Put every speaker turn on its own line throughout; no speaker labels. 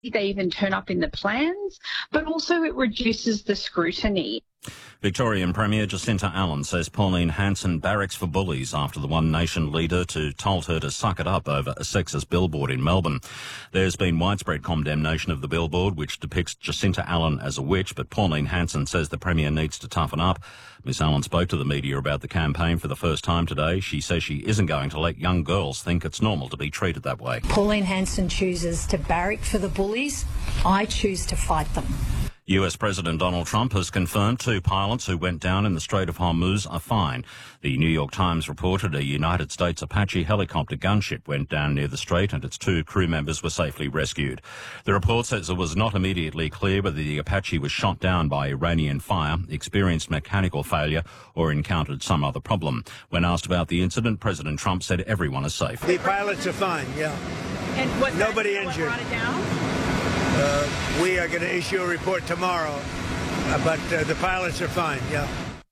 They even turn up in the plans, but also it reduces the scrutiny.
Victorian Premier Jacinta Allen says Pauline Hanson barracks for bullies after the One Nation leader told her to suck it up over a sexist billboard in Melbourne. There's been widespread condemnation of the billboard, which depicts Jacinta Allen as a witch, but Pauline Hanson says the Premier needs to toughen up. Miss Allen spoke to the media about the campaign for the first time today. She says she isn't going to let young girls think it's normal to be treated that way.
Pauline Hanson chooses to barrack for the bullies. I choose to fight them.
US President Donald Trump has confirmed 2 pilots who went down in the Strait of Hormuz are fine. The New York Times reported a United States Apache helicopter gunship went down near the strait and its 2 crew members were safely rescued. The report says it was not immediately clear whether the Apache was shot down by Iranian fire, experienced mechanical failure, or encountered some other problem. When asked about the incident, President Trump said everyone is safe.
The pilots are fine, yeah.
And was
nobody
that
injured.
What brought it down?
We are going to issue a report tomorrow, but the pilots are fine, yeah.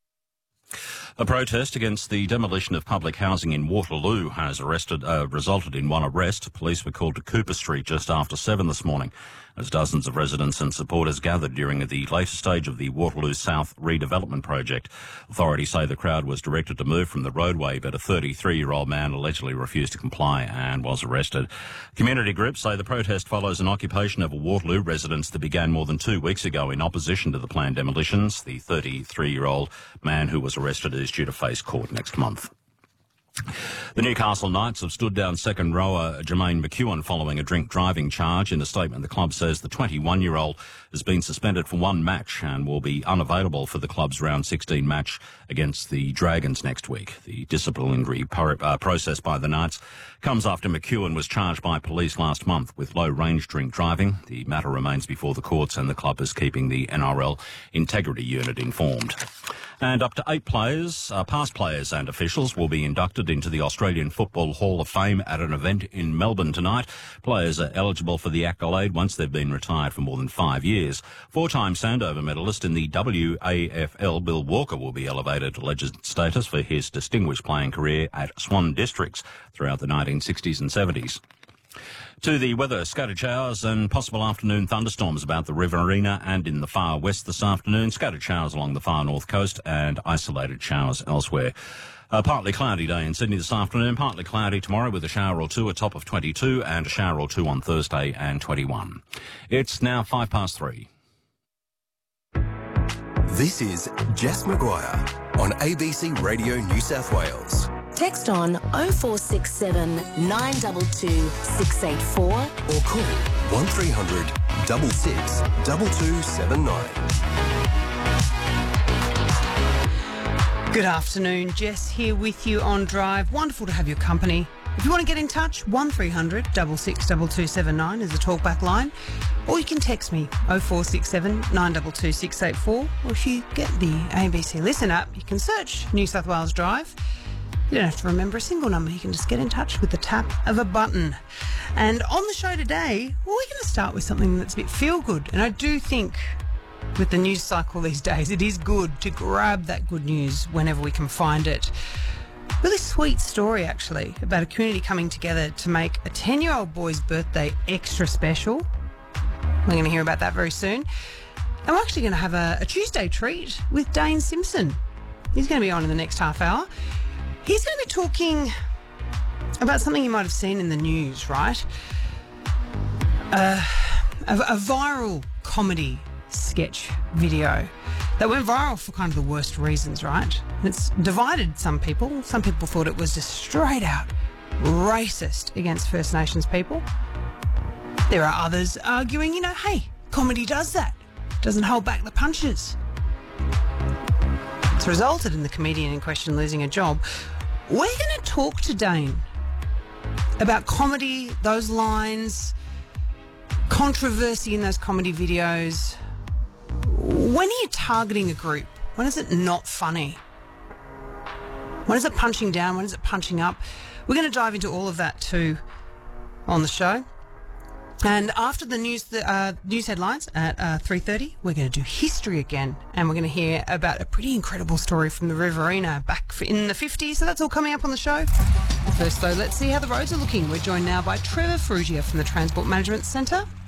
A protest against the demolition of public housing in Waterloo has resulted in one arrest. Police were called to Cooper Street just after 7 this morning as dozens of residents and supporters gathered during the later stage of the Waterloo South redevelopment project. Authorities say the crowd was directed to move from the roadway, but a 33-year-old man allegedly refused to comply and was arrested. Community groups say the protest follows an occupation of a Waterloo residence that began more than 2 weeks ago in opposition to the planned demolitions. The 33-year-old man who was arrested is due to face court next month. The Newcastle Knights have stood down second rower Jermaine McEwen following a drink driving charge. In a statement, the club says the 21-year-old has been suspended for 1 match and will be unavailable for the club's round 16 match against the Dragons next week. The disciplinary process by the Knights comes after McEwen was charged by police last month with low-range drink driving. The matter remains before the courts and the club is keeping the NRL Integrity Unit informed. And up to 8 players, past players and officials will be inducted into the Australian Football Hall of Fame at an event in Melbourne tonight. Players are eligible for the accolade once they've been retired for more than 5 years. 4-time Sandover medalist in the WAFL, Bill Walker, will be elevated to legend status for his distinguished playing career at Swan Districts throughout the 1960s and 70s. To the weather, scattered showers and possible afternoon thunderstorms about the Riverina and in the far west this afternoon. Scattered showers along the far north coast and isolated showers elsewhere. A partly cloudy day in Sydney this afternoon, partly cloudy tomorrow with a shower or 2, a top of 22, and a shower or 2 on Thursday and 21. It's now 3:05.
This is Jess Maguire on ABC Radio New South Wales.
Text on 0467 922 684
or call 1300 66 2279.
Good afternoon, Jess here with you on Drive. Wonderful to have your company. If you want to get in touch, 1300 66 2279 is the talkback line, or you can text me 0467 922 684, or if you get the ABC Listen app, you can search New South Wales Drive. You don't have to remember a single number. You can just get in touch with the tap of a button. And on the show today, well, we're going to start with something that's a bit feel-good. And I do think with the news cycle these days, it is good to grab that good news whenever we can find it. Really sweet story, actually, about a community coming together to make a 10-year-old boy's birthday extra special. We're going to hear about that very soon. And we're actually going to have a Tuesday treat with Dane Simpson. He's going to be on in the next half hour. He's going to be talking about something you might have seen in the news, right? A viral comedy sketch video that went viral for kind of the worst reasons, right? It's divided some people. Some people thought it was just straight out racist against First Nations people. There are others arguing, hey, comedy does that. Doesn't hold back the punches. It's resulted in the comedian in question losing a job. We're going to talk to Dane about comedy, those lines, controversy in those comedy videos. When are you targeting a group? When is it not funny? When is it punching down? When is it punching up? We're going to dive into all of that too on the show. And after the news headlines at 3:30, we're going to do history again, and we're going to hear about a pretty incredible story from the Riverina back in the 50s. So that's all coming up on the show. First, though, let's see how the roads are looking. We're joined now by Trevor Ferrugia from the Transport Management Centre.